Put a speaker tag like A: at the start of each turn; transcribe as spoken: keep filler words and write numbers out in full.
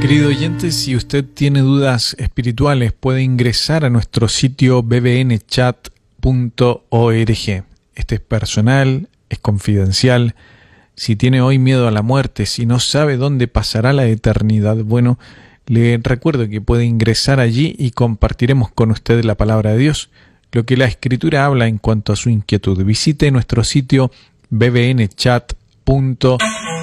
A: Querido oyente, si usted tiene dudas espirituales, puede ingresar a nuestro sitio b b n chat punto org. Este es personal, es confidencial. Si tiene hoy miedo a la muerte, si no sabe dónde pasará la eternidad, bueno, le recuerdo que puede ingresar allí y compartiremos con usted la palabra de Dios, lo que la Escritura habla en cuanto a su inquietud. Visite nuestro sitio b b n chat punto org.